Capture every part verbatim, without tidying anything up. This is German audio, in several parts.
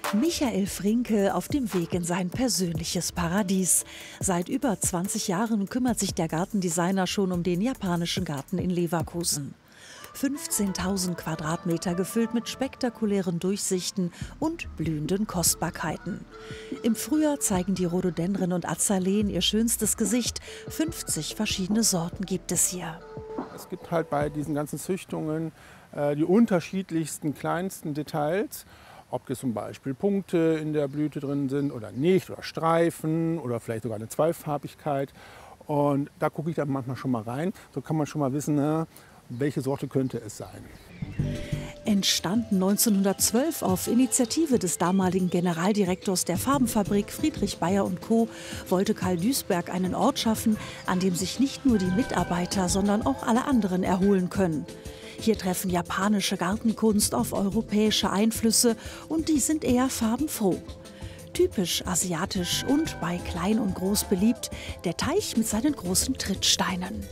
Michael Frinke auf dem Weg in sein persönliches Paradies. Seit über zwanzig Jahren kümmert sich der Gartendesigner schon um den japanischen Garten in Leverkusen. fünfzehntausend Quadratmeter gefüllt mit spektakulären Durchsichten und blühenden Kostbarkeiten. Im Frühjahr zeigen die Rhododendren und Azaleen ihr schönstes Gesicht. fünfzig verschiedene Sorten gibt es hier. Es gibt halt bei diesen ganzen Züchtungen äh, die unterschiedlichsten kleinsten Details. Ob jetzt zum Beispiel Punkte in der Blüte drin sind oder nicht, oder Streifen oder vielleicht sogar eine Zweifarbigkeit. Und da gucke ich dann manchmal schon mal rein. So kann man schon mal wissen, na, welche Sorte könnte es sein. Entstanden neunzehnhundertzwölf auf Initiative des damaligen Generaldirektors der Farbenfabrik Friedrich Bayer und Co. wollte Karl Duisberg einen Ort schaffen, an dem sich nicht nur die Mitarbeiter, sondern auch alle anderen erholen können. Hier treffen japanische Gartenkunst auf europäische Einflüsse und die sind eher farbenfroh. Typisch asiatisch und bei Klein und Groß beliebt, der Teich mit seinen großen Trittsteinen.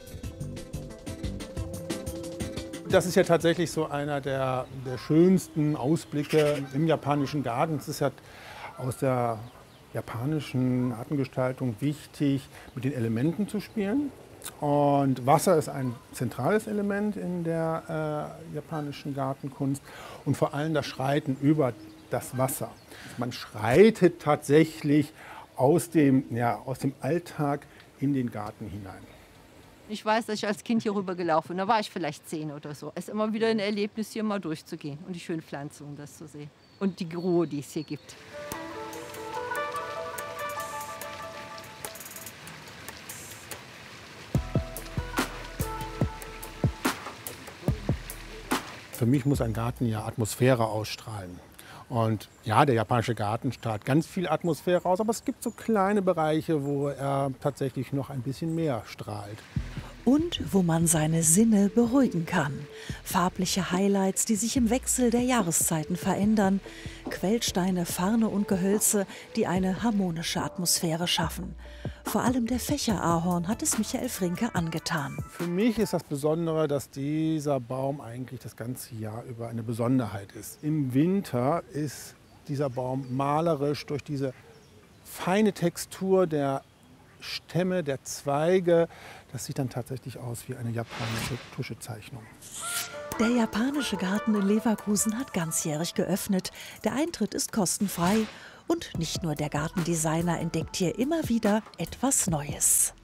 Das ist ja tatsächlich so einer der, der schönsten Ausblicke im japanischen Garten. Es ist ja aus der japanischen Gartengestaltung wichtig, mit den Elementen zu spielen. Und Wasser ist ein zentrales Element in der äh, japanischen Gartenkunst und vor allem das Schreiten über das Wasser. Man schreitet tatsächlich aus dem, ja, aus dem Alltag in den Garten hinein. Ich weiß, dass ich als Kind hier rüber gelaufen bin, da war ich vielleicht zehn oder so. Es ist immer wieder ein Erlebnis, hier mal durchzugehen und die schönen Pflanzen, um das zu sehen. Und die Ruhe, die es hier gibt. Für mich muss ein Garten ja Atmosphäre ausstrahlen. Und ja, der japanische Garten strahlt ganz viel Atmosphäre aus, aber es gibt so kleine Bereiche, wo er tatsächlich noch ein bisschen mehr strahlt. Und wo man seine Sinne beruhigen kann. Farbliche Highlights, die sich im Wechsel der Jahreszeiten verändern. Quellsteine, Farne und Gehölze, die eine harmonische Atmosphäre schaffen. Vor allem der Fächerahorn hat es Michael Frinke angetan. Für mich ist das Besondere, dass dieser Baum eigentlich das ganze Jahr über eine Besonderheit ist. Im Winter ist dieser Baum malerisch durch diese feine Textur der Stämme, der Zweige. Das sieht dann tatsächlich aus wie eine japanische Tuschezeichnung. Der japanische Garten in Leverkusen hat ganzjährig geöffnet. Der Eintritt ist kostenfrei. Und nicht nur der Gartendesigner entdeckt hier immer wieder etwas Neues.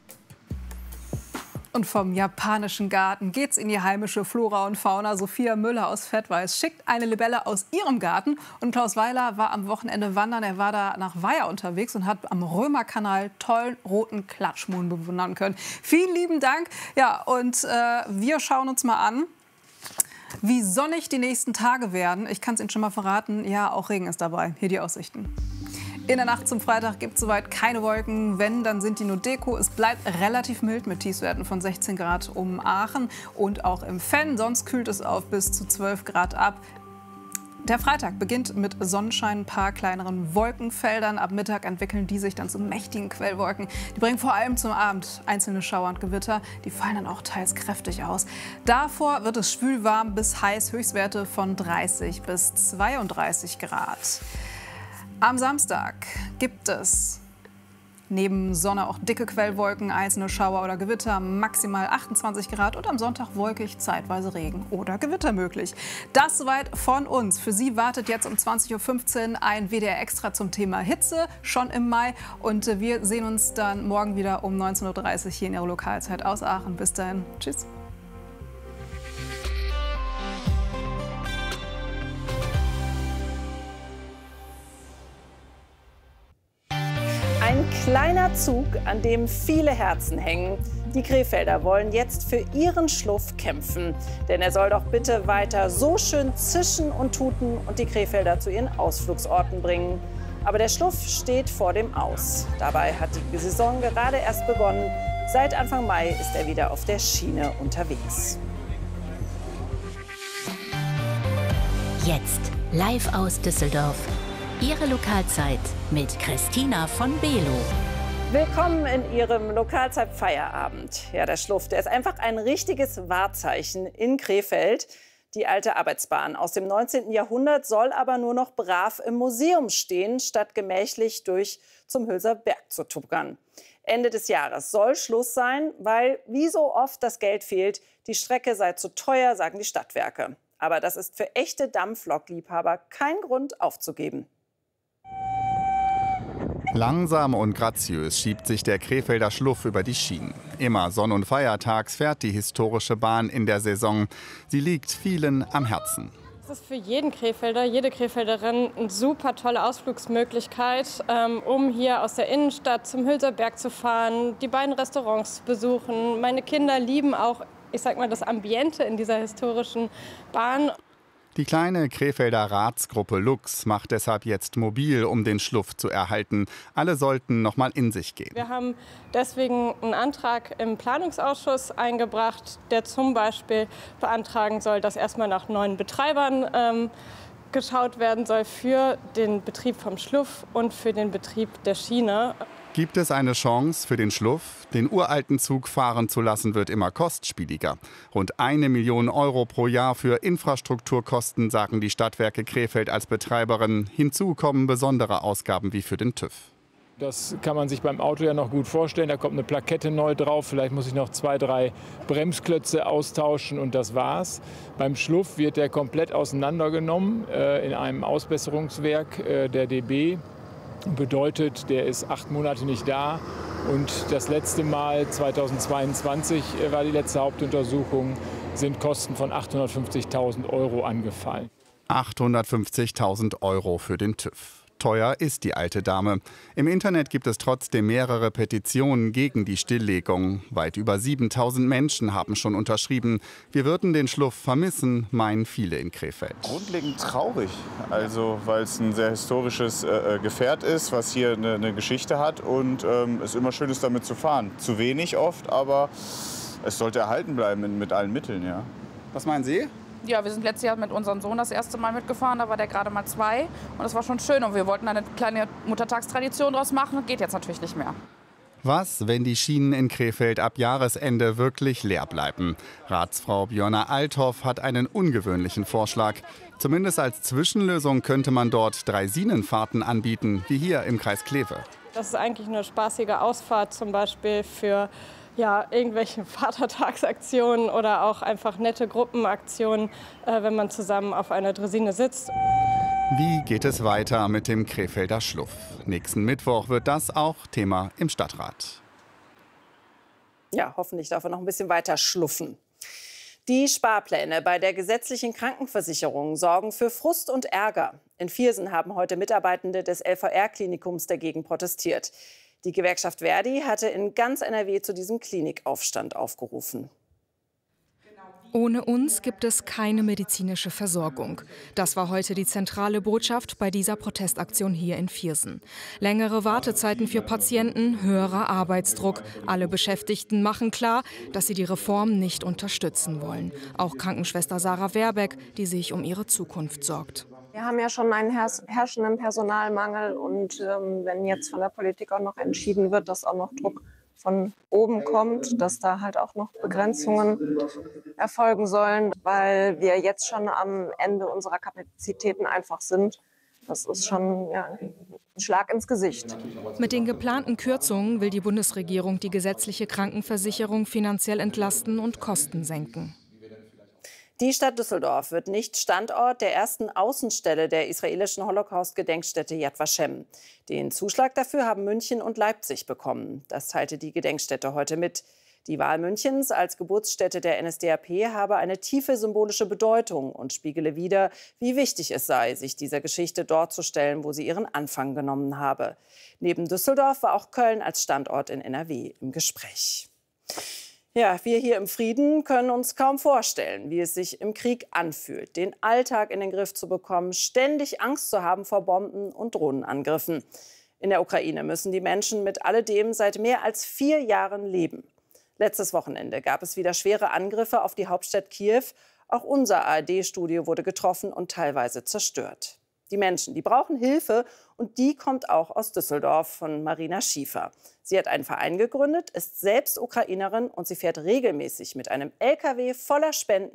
Und vom japanischen Garten geht's in die heimische Flora und Fauna. Sophia Müller aus Fettweiß schickt eine Libelle aus ihrem Garten. Und Klaus Weiler war am Wochenende wandern. Er war da nach Weiher unterwegs und hat am Römerkanal tollen roten Klatschmohn bewundern können. Vielen lieben Dank. Ja, und äh, wir schauen uns mal an, wie sonnig die nächsten Tage werden. Ich kann es Ihnen schon mal verraten, ja, auch Regen ist dabei. Hier die Aussichten. In der Nacht zum Freitag gibt es soweit keine Wolken. Wenn, dann sind die nur Deko. Es bleibt relativ mild mit Tiefstwerten von sechzehn Grad um Aachen und auch im Venn. Sonst kühlt es auf bis zu zwölf Grad ab. Der Freitag beginnt mit Sonnenschein, ein paar kleineren Wolkenfeldern. Ab Mittag entwickeln die sich dann zu mächtigen Quellwolken. Die bringen vor allem zum Abend einzelne Schauer und Gewitter. Die fallen dann auch teils kräftig aus. Davor wird es schwül warm bis heiß, Höchstwerte von dreißig bis zweiunddreißig Grad. Am Samstag gibt es neben Sonne auch dicke Quellwolken, einzelne Schauer oder Gewitter, maximal achtundzwanzig Grad und am Sonntag wolkig, zeitweise Regen oder Gewitter möglich. Das soweit von uns. Für Sie wartet jetzt um zwanzig Uhr fünfzehn ein W D R Extra zum Thema Hitze, schon im Mai. Und wir sehen uns dann morgen wieder um neunzehn Uhr dreißig hier in Ihrer Lokalzeit aus Aachen. Bis dahin, tschüss. Ein kleiner Zug, an dem viele Herzen hängen. Die Krefelder wollen jetzt für ihren Schluff kämpfen. Denn er soll doch bitte weiter so schön zischen und tuten und die Krefelder zu ihren Ausflugsorten bringen. Aber der Schluff steht vor dem Aus. Dabei hat die Saison gerade erst begonnen. Seit Anfang Mai ist er wieder auf der Schiene unterwegs. Jetzt live aus Düsseldorf. Ihre Lokalzeit mit Christina von Below. Willkommen in Ihrem Lokalzeit-Feierabend. Ja, der Schluff, der ist einfach ein richtiges Wahrzeichen in Krefeld. Die alte Arbeitsbahn aus dem neunzehnten Jahrhundert soll aber nur noch brav im Museum stehen, statt gemächlich durch zum Hülser Berg zu tuckern. Ende des Jahres soll Schluss sein, weil wie so oft das Geld fehlt. Die Strecke sei zu teuer, sagen die Stadtwerke. Aber das ist für echte Dampflokliebhaber kein Grund aufzugeben. Langsam und graziös schiebt sich der Krefelder Schluff über die Schienen. Immer sonn- und feiertags fährt die historische Bahn in der Saison. Sie liegt vielen am Herzen. Es ist für jeden Krefelder, jede Krefelderin eine super tolle Ausflugsmöglichkeit, ähm, um hier aus der Innenstadt zum Hülser Berg zu fahren, die beiden Restaurants zu besuchen. Meine Kinder lieben auch, ich sag mal, das Ambiente in dieser historischen Bahn. Die kleine Krefelder Ratsgruppe Lux macht deshalb jetzt mobil, um den Schluff zu erhalten. Alle sollten noch mal in sich gehen. Wir haben deswegen einen Antrag im Planungsausschuss eingebracht, der zum Beispiel beantragen soll, dass erstmal nach neuen Betreibern ähm, geschaut werden soll für den Betrieb vom Schluff und für den Betrieb der Schiene. Gibt es eine Chance für den Schluff? Den uralten Zug fahren zu lassen, wird immer kostspieliger. Rund eine Million Euro pro Jahr für Infrastrukturkosten, sagen die Stadtwerke Krefeld als Betreiberin. Hinzu kommen besondere Ausgaben wie für den TÜV. Das kann man sich beim Auto ja noch gut vorstellen. Da kommt eine Plakette neu drauf. Vielleicht muss ich noch zwei, drei Bremsklötze austauschen und das war's. Beim Schluff wird der komplett auseinandergenommen äh, in einem Ausbesserungswerk äh, der D B. Bedeutet, der ist acht Monate nicht da. Und das letzte Mal, zweitausendzweiundzwanzig, war die letzte Hauptuntersuchung, sind Kosten von achthundertfünfzigtausend Euro angefallen. achthundertfünfzigtausend Euro für den TÜV. Teuer ist die alte Dame. Im Internet gibt es trotzdem mehrere Petitionen gegen die Stilllegung. Weit über siebentausend Menschen haben schon unterschrieben. Wir würden den Schluff vermissen, meinen viele in Krefeld. Grundlegend traurig, also weil es ein sehr historisches äh, Gefährt ist, was hier eine, eine Geschichte hat und ähm, es immer schön ist, damit zu fahren. Zu wenig oft, aber es sollte erhalten bleiben mit, mit allen Mitteln. Ja. Was meinen Sie? Ja, wir sind letztes Jahr mit unserem Sohn das erste Mal mitgefahren, da war der gerade mal zwei und das war schon schön und wir wollten eine kleine Muttertagstradition draus machen, geht jetzt natürlich nicht mehr. Was, wenn die Schienen in Krefeld ab Jahresende wirklich leer bleiben? Ratsfrau Björna Althoff hat einen ungewöhnlichen Vorschlag. Zumindest als Zwischenlösung könnte man dort Dreisinenfahrten anbieten, wie hier im Kreis Kleve. Das ist eigentlich eine spaßige Ausfahrt, zum Beispiel für ja, irgendwelche Vatertagsaktionen oder auch einfach nette Gruppenaktionen, äh, wenn man zusammen auf einer Draisine sitzt. Wie geht es weiter mit dem Krefelder Schluff? Nächsten Mittwoch wird das auch Thema im Stadtrat. Ja, hoffentlich darf er noch ein bisschen weiter schluffen. Die Sparpläne bei der gesetzlichen Krankenversicherung sorgen für Frust und Ärger. In Viersen haben heute Mitarbeitende des L V R-Klinikums dagegen protestiert. Die Gewerkschaft Verdi hatte in ganz N R W zu diesem Klinikaufstand aufgerufen. Ohne uns gibt es keine medizinische Versorgung. Das war heute die zentrale Botschaft bei dieser Protestaktion hier in Viersen. Längere Wartezeiten für Patienten, höherer Arbeitsdruck. Alle Beschäftigten machen klar, dass sie die Reform nicht unterstützen wollen. Auch Krankenschwester Sarah Werbeck, die sich um ihre Zukunft sorgt. Wir haben ja schon einen herrschenden Personalmangel und ähm, wenn jetzt von der Politik auch noch entschieden wird, dass auch noch Druck von oben kommt, dass da halt auch noch Begrenzungen erfolgen sollen, weil wir jetzt schon am Ende unserer Kapazitäten einfach sind. Das ist schon ja, ein Schlag ins Gesicht. Mit den geplanten Kürzungen will die Bundesregierung die gesetzliche Krankenversicherung finanziell entlasten und Kosten senken. Die Stadt Düsseldorf wird nicht Standort der ersten Außenstelle der israelischen Holocaust-Gedenkstätte Yad Vashem. Den Zuschlag dafür haben München und Leipzig bekommen. Das teilte die Gedenkstätte heute mit. Die Wahl Münchens als Geburtsstätte der N S D A P habe eine tiefe symbolische Bedeutung und spiegele wider, wie wichtig es sei, sich dieser Geschichte dort zu stellen, wo sie ihren Anfang genommen habe. Neben Düsseldorf war auch Köln als Standort in N R W im Gespräch. Ja, wir hier im Frieden können uns kaum vorstellen, wie es sich im Krieg anfühlt, den Alltag in den Griff zu bekommen, ständig Angst zu haben vor Bomben und Drohnenangriffen. In der Ukraine müssen die Menschen mit alledem seit mehr als vier Jahren leben. Letztes Wochenende gab es wieder schwere Angriffe auf die Hauptstadt Kiew. Auch unser A R D-Studio wurde getroffen und teilweise zerstört. Die Menschen, die brauchen Hilfe und die kommt auch aus Düsseldorf von Marina Schiefer. Sie hat einen Verein gegründet, ist selbst Ukrainerin und sie fährt regelmäßig mit einem L K W voller Spenden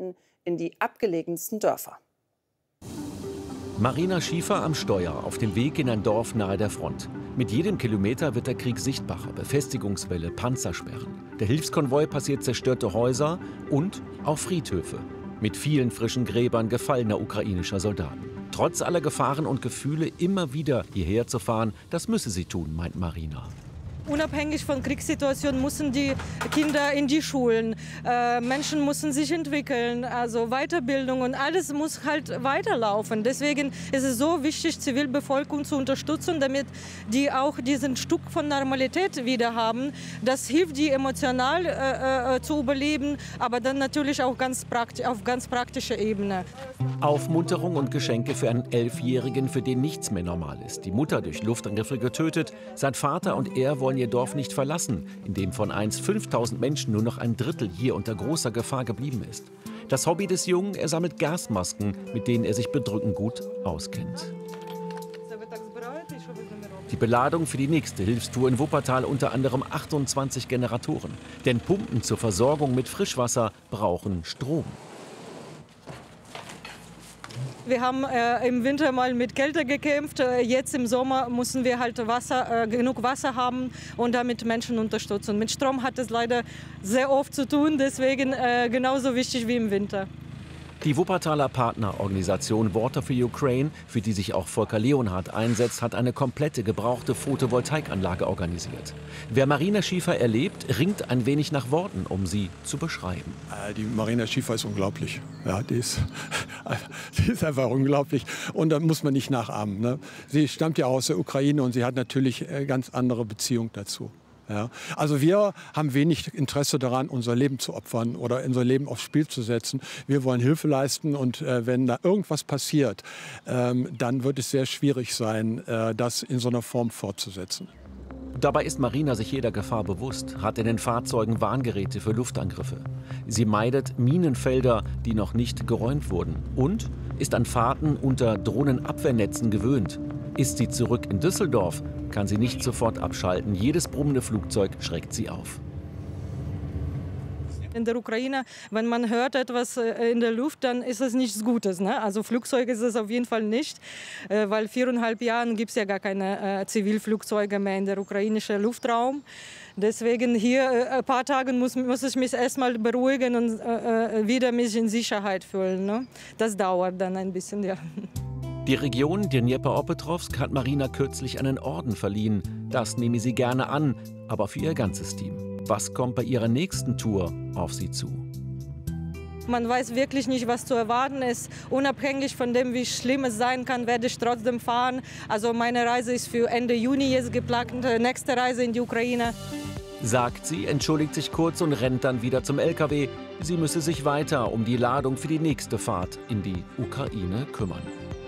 in die abgelegensten Dörfer. Marina Schiefer am Steuer, auf dem Weg in ein Dorf nahe der Front. Mit jedem Kilometer wird der Krieg sichtbarer. Befestigungswälle, Panzersperren. Der Hilfskonvoi passiert zerstörte Häuser und auch Friedhöfe. Mit vielen frischen Gräbern gefallener ukrainischer Soldaten. Trotz aller Gefahren und Gefühle immer wieder hierher zu fahren, das müsse sie tun, meint Marina. Unabhängig von Kriegssituationen müssen die Kinder in die Schulen. Äh, Menschen müssen sich entwickeln, also Weiterbildung und alles muss halt weiterlaufen. Deswegen ist es so wichtig, Zivilbevölkerung zu unterstützen, damit die auch diesen Stück von Normalität wieder haben. Das hilft, die emotional äh, äh, zu überleben, aber dann natürlich auch ganz praktisch, auf ganz praktischer Ebene. Aufmunterung und Geschenke für einen Elfjährigen, für den nichts mehr normal ist. Die Mutter durch Luftangriffe getötet, sein Vater und er wollen ihr Dorf nicht verlassen, in dem von einst fünftausend Menschen nur noch ein Drittel hier unter großer Gefahr geblieben ist. Das Hobby des Jungen, er sammelt Gasmasken, mit denen er sich bedrückend gut auskennt. Die Beladung für die nächste Hilfstour in Wuppertal unter anderem achtundzwanzig Generatoren. Denn Pumpen zur Versorgung mit Frischwasser brauchen Strom. Wir haben äh, im Winter mal mit Kälte gekämpft. Äh, jetzt im Sommer müssen wir halt Wasser, äh, genug Wasser haben und damit Menschen unterstützen. Mit Strom hat es leider sehr oft zu tun, deswegen äh, genauso wichtig wie im Winter. Die Wuppertaler Partnerorganisation Water for Ukraine, für die sich auch Volker Leonhardt einsetzt, hat eine komplette gebrauchte Photovoltaikanlage organisiert. Wer Marina Schiefer erlebt, ringt ein wenig nach Worten, um sie zu beschreiben. Die Marina Schiefer ist unglaublich. Ja, die ist, die ist einfach unglaublich. Und da muss man nicht nachahmen. Ne? Sie stammt ja aus der Ukraine und sie hat natürlich eine ganz andere Beziehung dazu. Ja, also wir haben wenig Interesse daran, unser Leben zu opfern oder unser Leben aufs Spiel zu setzen. Wir wollen Hilfe leisten und äh, wenn da irgendwas passiert, ähm, dann wird es sehr schwierig sein, äh, das in so einer Form fortzusetzen. Dabei ist Marina sich jeder Gefahr bewusst, hat in den Fahrzeugen Warngeräte für Luftangriffe. Sie meidet Minenfelder, die noch nicht geräumt wurden und ist an Fahrten unter Drohnenabwehrnetzen gewöhnt. Ist sie zurück in Düsseldorf, kann sie nicht sofort abschalten. Jedes brummende Flugzeug schreckt sie auf. In der Ukraine, wenn man hört etwas in der Luft, dann ist es nichts Gutes. Ne? Also Flugzeuge ist es auf jeden Fall nicht, weil viereinhalb Jahren gibt es ja gar keine äh, Zivilflugzeuge mehr in der ukrainischen Luftraum. Deswegen hier äh, ein paar Tage muss, muss ich mich erstmal beruhigen und äh, wieder mich in Sicherheit fühlen. Ne? Das dauert dann ein bisschen, ja. Die Region Dnjepr-Petrovsk hat Marina kürzlich einen Orden verliehen. Das nehme sie gerne an, aber für ihr ganzes Team. Was kommt bei ihrer nächsten Tour auf sie zu? Man weiß wirklich nicht, was zu erwarten ist. Unabhängig von dem, wie schlimm es sein kann, werde ich trotzdem fahren. Also meine Reise ist für Ende Juni jetzt geplant, nächste Reise in die Ukraine. Sagt sie, entschuldigt sich kurz und rennt dann wieder zum L K W. Sie müsse sich weiter um die Ladung für die nächste Fahrt in die Ukraine kümmern.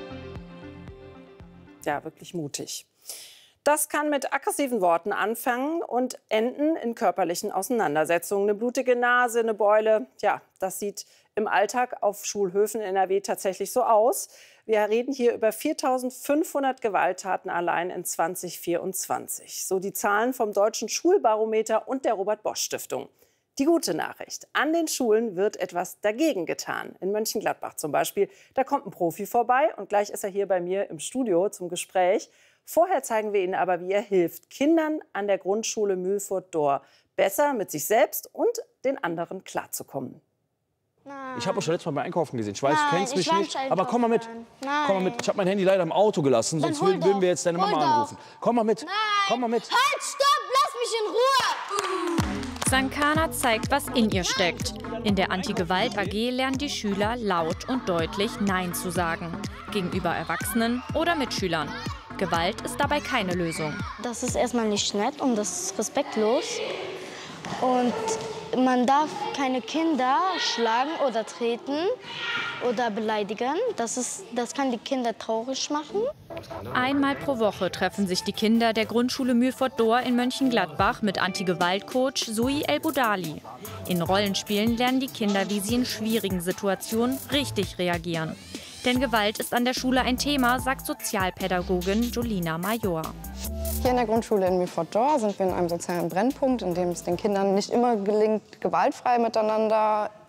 Ja, wirklich mutig. Das kann mit aggressiven Worten anfangen und enden in körperlichen Auseinandersetzungen. Eine blutige Nase, eine Beule, ja, das sieht im Alltag auf Schulhöfen in N R W tatsächlich so aus. Wir reden hier über viertausendfünfhundert Gewalttaten allein in zwanzig vierundzwanzig. So die Zahlen vom Deutschen Schulbarometer und der Robert-Bosch-Stiftung. Die gute Nachricht: An den Schulen wird etwas dagegen getan. In Mönchengladbach zum Beispiel. Da kommt ein Profi vorbei und gleich ist er hier bei mir im Studio zum Gespräch. Vorher zeigen wir Ihnen aber, wie er hilft, Kindern an der Grundschule Mühlfurt-Dor besser mit sich selbst und den anderen klarzukommen. Ich habe euch schon letztes Mal beim Einkaufen gesehen. Ich weiß, Nein, du kennst mich nicht, aber komm mal mit. Nein. Komm mal mit. Ich habe mein Handy leider im Auto gelassen, Dann sonst hol würden, würden wir jetzt deine Hol Mama doch. anrufen. Komm mal mit. Nein. Komm mal mit. Halt, stopp, lass mich in Ruhe! Sankana zeigt, was in ihr steckt. In der Anti-Gewalt-A G lernen die Schüler laut und deutlich Nein zu sagen. Gegenüber Erwachsenen oder Mitschülern. Gewalt ist dabei keine Lösung. Das ist erstmal nicht nett und das ist respektlos. Und man darf keine Kinder schlagen oder treten oder beleidigen. Das, ist, das kann die Kinder traurig machen. Einmal pro Woche treffen sich die Kinder der Grundschule Mühlfurt-Dor in Mönchengladbach mit Anti-Gewalt-Coach Sui El-Budali. In Rollenspielen lernen die Kinder, wie sie in schwierigen Situationen richtig reagieren. Denn Gewalt ist an der Schule ein Thema, sagt Sozialpädagogin Julina Major. Hier in der Grundschule in Mühlfurt-Dor sind wir in einem sozialen Brennpunkt, in dem es den Kindern nicht immer gelingt, gewaltfrei miteinander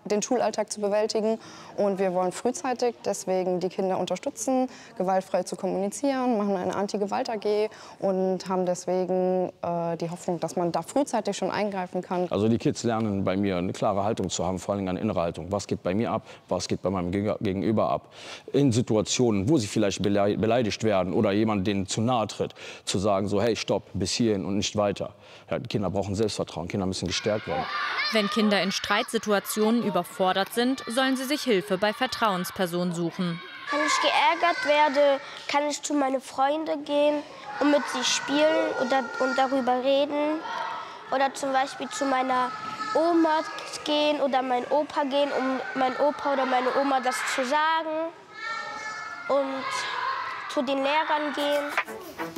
den Schulalltag zu bewältigen. Und wir wollen frühzeitig deswegen die Kinder unterstützen, gewaltfrei zu kommunizieren, machen eine Anti-Gewalt-A G und haben deswegen äh, die Hoffnung, dass man da frühzeitig schon eingreifen kann. Also die Kids lernen bei mir eine klare Haltung zu haben, vor allem eine innere Haltung. Was geht bei mir ab, was geht bei meinem Gegenüber ab. In Situationen, wo sie vielleicht beleidigt werden oder jemand denen zu nahe tritt, zu sagen so, hey, stopp, bis hierhin und nicht weiter. Ja, Kinder brauchen Selbstvertrauen, Kinder müssen gestärkt werden. Wenn Kinder in Streitsituationen überfordert sind, sollen sie sich Hilfe bei Vertrauenspersonen suchen. Wenn ich geärgert werde, kann ich zu meinen Freunden gehen und mit sie spielen oder, und darüber reden. Oder zum Beispiel zu meiner Oma gehen oder meinem Opa gehen, um meinem Opa oder meine Oma das zu sagen. Und zu den Lehrern gehen.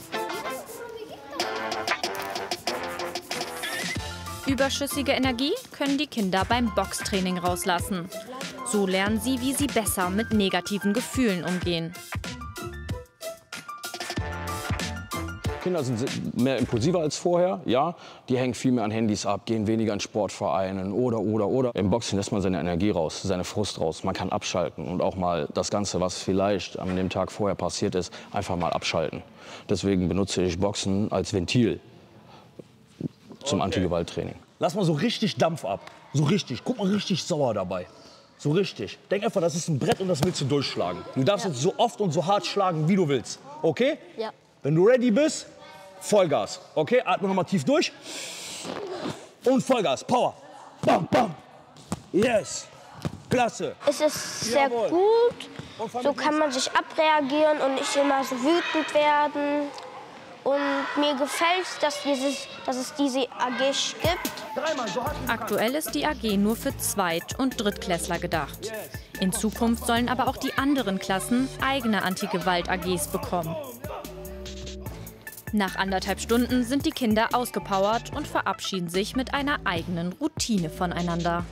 Überschüssige Energie können die Kinder beim Boxtraining rauslassen. So lernen sie, wie sie besser mit negativen Gefühlen umgehen. Kinder sind mehr impulsiver als vorher, ja. Die hängen viel mehr an Handys ab, gehen weniger in Sportvereinen oder, oder, oder. Im Boxen lässt man seine Energie raus, seine Frust raus. Man kann abschalten und auch mal das Ganze, was vielleicht an dem Tag vorher passiert ist, einfach mal abschalten. Deswegen benutze ich Boxen als Ventil zum okay. Anti-Gewalt-Training. Lass mal so richtig Dampf ab, so richtig. Guck mal, richtig sauer dabei. So richtig. Denk einfach, das ist ein Brett und das willst du durchschlagen. Du darfst ja. jetzt so oft und so hart schlagen, wie du willst. Okay? Ja. Wenn du ready bist, Vollgas. Okay, atme noch mal tief durch. Und Vollgas, Power. Bam, bam. Yes. Klasse. Es ist sehr Jawohl. gut. So kann man sich abreagieren und nicht immer so wütend werden. Und mir gefällt es, dass, dieses, dass es diese A G gibt. Aktuell ist die A G nur für Zweit- und Drittklässler gedacht. In Zukunft sollen aber auch die anderen Klassen eigene Anti-Gewalt-A Gs bekommen. Nach anderthalb Stunden sind die Kinder ausgepowert und verabschieden sich mit einer eigenen Routine voneinander.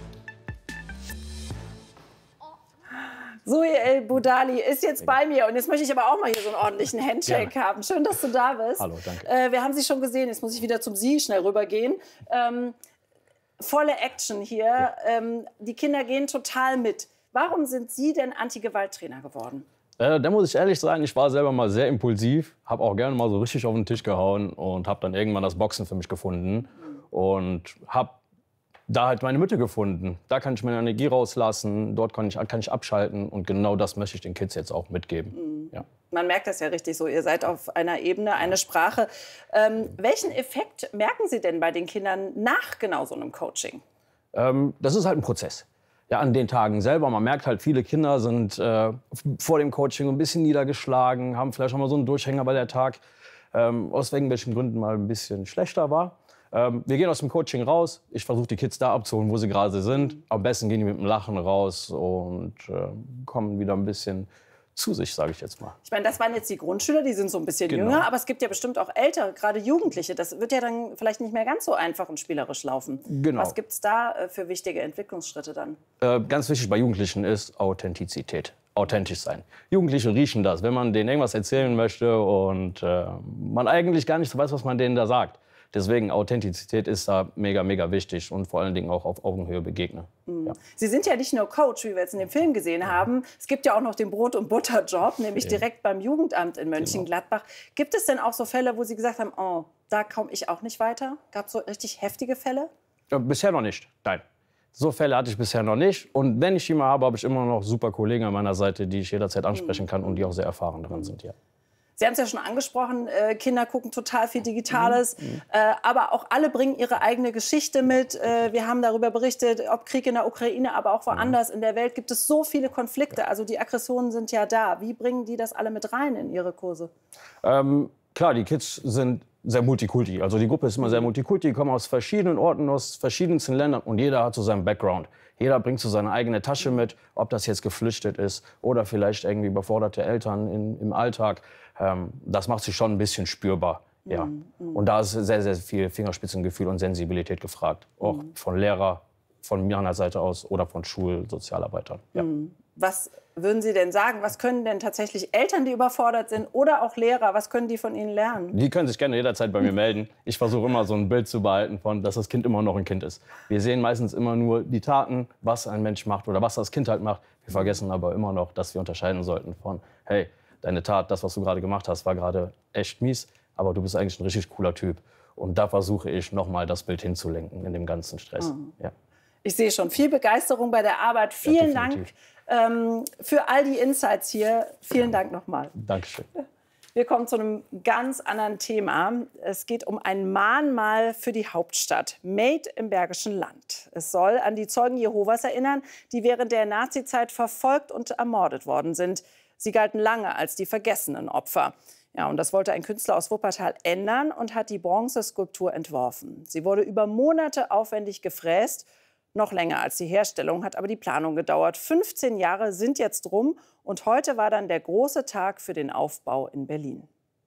Zoe El-Boudali ist jetzt bei mir und jetzt möchte ich aber auch mal hier so einen ordentlichen Handshake Gerne. haben. Schön, dass du da bist. Hallo, danke. Äh, wir haben Sie schon gesehen, jetzt muss ich wieder zum Sie schnell rübergehen. Ähm, volle Action hier. Ja. Ähm, die Kinder gehen total mit. Warum sind Sie denn Anti-Gewalt-Trainer geworden? Äh, da muss ich ehrlich sein, ich war selber mal sehr impulsiv, habe auch gerne mal so richtig auf den Tisch gehauen und habe dann irgendwann das Boxen für mich gefunden und habe da halt meine Mitte gefunden. Da kann ich meine Energie rauslassen, dort kann ich, kann ich abschalten und genau das möchte ich den Kids jetzt auch mitgeben. Mhm. Ja. Man merkt das ja richtig so, ihr seid auf einer Ebene, eine Sprache. Ähm, welchen Effekt merken Sie denn bei den Kindern nach genau so einem Coaching? Ähm, das ist halt ein Prozess. Ja, an den Tagen selber. Man merkt halt, viele Kinder sind äh, vor dem Coaching ein bisschen niedergeschlagen, haben vielleicht auch mal so einen Durchhänger, weil der Tag ähm, aus irgendwelchen Gründen mal ein bisschen schlechter war. Ähm, wir gehen aus dem Coaching raus. Ich versuche die Kids da abzuholen, wo sie gerade sind. Am besten gehen die mit dem Lachen raus und äh, kommen wieder ein bisschen zu sich, sage ich jetzt mal. Ich meine, das waren jetzt die Grundschüler, die sind so ein bisschen Genau. jünger, aber es gibt ja bestimmt auch ältere, gerade Jugendliche. Das wird ja dann vielleicht nicht mehr ganz so einfach und spielerisch laufen. Genau. Was gibt es da äh, für wichtige Entwicklungsschritte dann? Äh, ganz wichtig bei Jugendlichen ist Authentizität. Authentisch sein. Jugendliche riechen das, wenn man denen irgendwas erzählen möchte und äh, man eigentlich gar nicht so weiß, was man denen da sagt. Deswegen Authentizität ist da mega, mega wichtig und vor allen Dingen auch auf Augenhöhe begegnen. Mhm. Ja. Sie sind ja nicht nur Coach, wie wir jetzt in dem Film gesehen haben. Es gibt ja auch noch den Brot- und Butterjob, nämlich ja. direkt beim Jugendamt in Mönchengladbach. Genau. Gibt es denn auch so Fälle, wo Sie gesagt haben, oh, da komme ich auch nicht weiter? Gab es so richtig heftige Fälle? Ja, bisher noch nicht, nein. So Fälle hatte ich bisher noch nicht. Und wenn ich die mal habe, habe ich immer noch super Kollegen an meiner Seite, die ich jederzeit ansprechen kann und die auch sehr erfahren darin sind. Ja. Sie haben es ja schon angesprochen, äh, Kinder gucken total viel Digitales, mhm. äh, aber auch alle bringen ihre eigene Geschichte mit. Äh, wir haben darüber berichtet, ob Krieg in der Ukraine, aber auch woanders mhm. in der Welt gibt es so viele Konflikte. Also die Aggressionen sind ja da. Wie bringen die das alle mit rein in ihre Kurse? Ähm, klar, die Kids sind sehr multikulti. Also die Gruppe ist immer sehr multikulti, die kommen aus verschiedenen Orten, aus verschiedensten Ländern und jeder hat so seinen Background. Jeder bringt so seine eigene Tasche mit, ob das jetzt geflüchtet ist oder vielleicht irgendwie überforderte Eltern in, im Alltag. Ähm, das macht sich schon ein bisschen spürbar. Ja. Mhm. Und da ist sehr, sehr viel Fingerspitzengefühl und Sensibilität gefragt. Auch Mhm. von Lehrer, von meiner Seite aus oder von Schulsozialarbeitern. Ja. Mhm. Was würden Sie denn sagen? Was können denn tatsächlich Eltern, die überfordert sind, oder auch Lehrer, was können die von Ihnen lernen? Die können sich gerne jederzeit bei mir melden. Ich versuche immer so ein Bild zu behalten von, dass das Kind immer noch ein Kind ist. Wir sehen meistens immer nur die Taten, was ein Mensch macht oder was das Kind halt macht. Wir vergessen aber immer noch, dass wir unterscheiden sollten von, hey, deine Tat, das, was du gerade gemacht hast, war gerade echt mies, aber du bist eigentlich ein richtig cooler Typ. Und da versuche ich noch mal das Bild hinzulenken in dem ganzen Stress. Mhm. Ja. Ich sehe schon viel Begeisterung bei der Arbeit. Vielen Ja, Dank ähm, für all die Insights hier. Vielen Dank nochmal. Dankeschön. Wir kommen zu einem ganz anderen Thema. Es geht um ein Mahnmal für die Hauptstadt, Made im Bergischen Land. Es soll an die Zeugen Jehovas erinnern, die während der Nazizeit verfolgt und ermordet worden sind. Sie galten lange als die vergessenen Opfer. Ja, und das wollte ein Künstler aus Wuppertal ändern und hat die Bronzeskulptur entworfen. Sie wurde über Monate aufwendig gefräst. Noch länger als die Herstellung hat aber die Planung gedauert. fünfzehn Jahre sind jetzt rum und heute war dann der große Tag für den Aufbau in Berlin.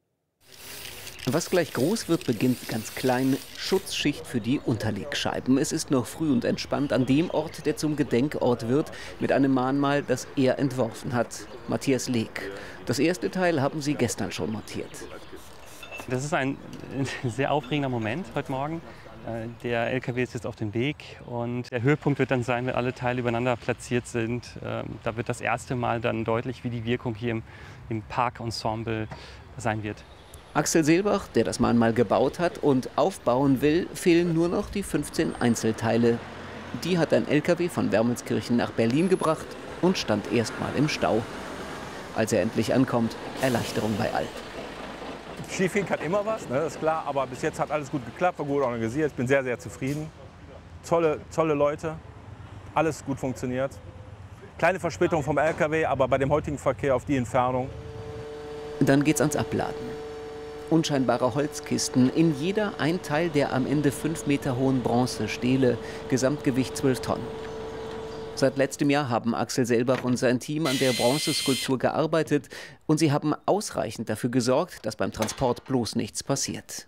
Was gleich groß wird, beginnt ganz klein. Schutzschicht für die Unterlegscheiben. Es ist noch früh und entspannt an dem Ort, der zum Gedenkort wird, mit einem Mahnmal, das er entworfen hat. Matthias Leek. Das erste Teil haben sie gestern schon montiert. Das ist ein sehr aufregender Moment heute Morgen. Der L K W ist jetzt auf dem Weg und der Höhepunkt wird dann sein, wenn alle Teile übereinander platziert sind. Da wird das erste Mal dann deutlich, wie die Wirkung hier im, im Parkensemble sein wird. Axel Seelbach, der das Mahnmal gebaut hat und aufbauen will, fehlen nur noch die fünfzehn Einzelteile. Die hat ein L K W von Wermelskirchen nach Berlin gebracht und stand erst mal im Stau. Als er endlich ankommt, Erleichterung bei allen. Schiefgehen kann immer was, ne, ist klar, aber bis jetzt hat alles gut geklappt, war gut organisiert. Ich bin sehr, sehr zufrieden. Tolle, tolle Leute, alles gut funktioniert. Kleine Verspätung vom L K W, aber bei dem heutigen Verkehr auf die Entfernung. Dann geht's ans Abladen. Unscheinbare Holzkisten, in jeder ein Teil der am Ende fünf Meter hohen Bronzestele, Gesamtgewicht zwölf Tonnen. Seit letztem Jahr haben Axel Seelbach und sein Team an der Bronzeskulptur gearbeitet und sie haben ausreichend dafür gesorgt, dass beim Transport bloß nichts passiert.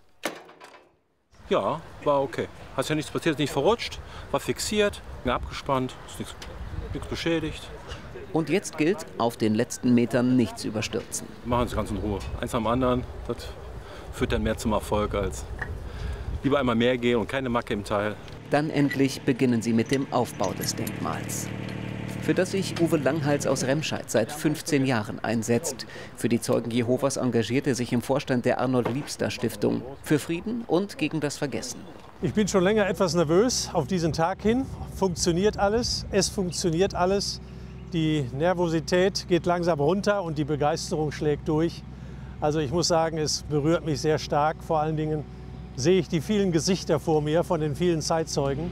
Ja, war okay. Hat ja nichts passiert, nicht verrutscht, war fixiert, mir abgespannt, ist nichts, nichts beschädigt. Und jetzt gilt, auf den letzten Metern nichts überstürzen. Machen Sie ganz in Ruhe. Eins am anderen, das führt dann mehr zum Erfolg als lieber einmal mehr gehen und keine Macke im Teil. Dann endlich beginnen sie mit dem Aufbau des Denkmals, für das sich Uwe Langhals aus Remscheid seit fünfzehn Jahren einsetzt. Für die Zeugen Jehovas engagiert er sich im Vorstand der Arnold-Liebster-Stiftung für Frieden und gegen das Vergessen. Ich bin schon länger etwas nervös auf diesen Tag hin. Funktioniert alles? Es funktioniert alles. Die Nervosität geht langsam runter und die Begeisterung schlägt durch. Also ich muss sagen, es berührt mich sehr stark. Vor allen Dingen sehe ich die vielen Gesichter vor mir von den vielen Zeitzeugen.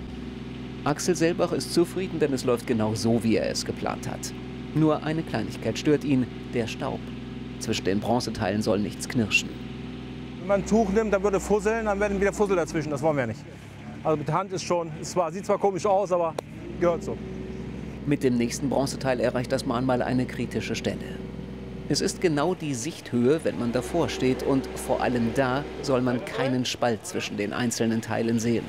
Axel Seelbach ist zufrieden, denn es läuft genau so, wie er es geplant hat. Nur eine Kleinigkeit stört ihn, der Staub. Zwischen den Bronzeteilen soll nichts knirschen. Wenn man ein Tuch nimmt, dann würde fusseln, dann werden wieder Fussel dazwischen. Das wollen wir nicht. Also mit der Hand ist schon, es zwar, sieht zwar komisch aus, aber gehört so. Mit dem nächsten Bronzeteil erreicht das Mahnmal eine kritische Stelle. Es ist genau die Sichthöhe, wenn man davor steht, und vor allem da soll man keinen Spalt zwischen den einzelnen Teilen sehen.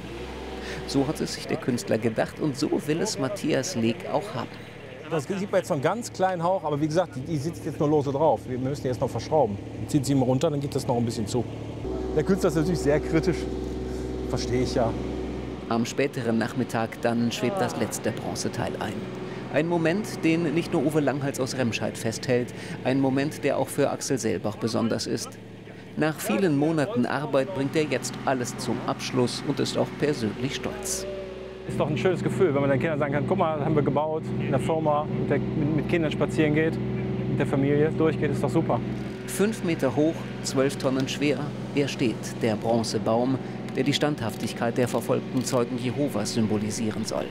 So hat es sich der Künstler gedacht und so will es Matthias Leek auch haben. Das sieht man jetzt noch einen ganz kleinen Hauch, aber wie gesagt, die, die sitzt jetzt nur lose drauf. Wir müssen die jetzt noch verschrauben. Zieht sie mal runter, dann geht das noch ein bisschen zu. Der Künstler ist natürlich sehr kritisch, verstehe ich ja. Am späteren Nachmittag dann schwebt das letzte Bronzeteil ein. Ein Moment, den nicht nur Uwe Langhals aus Remscheid festhält, ein Moment, der auch für Axel Seelbach besonders ist. Nach vielen Monaten Arbeit bringt er jetzt alles zum Abschluss und ist auch persönlich stolz. Ist doch ein schönes Gefühl, wenn man den Kindern sagen kann, guck mal, das haben wir gebaut, in der Firma, mit, der, mit Kindern spazieren geht, mit der Familie durchgeht, ist doch super. Fünf Meter hoch, zwölf Tonnen schwer, er steht, der Bronzebaum, der die Standhaftigkeit der verfolgten Zeugen Jehovas symbolisieren soll.